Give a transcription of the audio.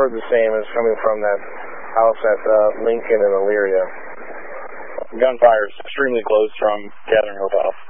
heard the same as coming from that house at Lincoln and Elyria. Gunfire is extremely close from Gathering Hope Alpha.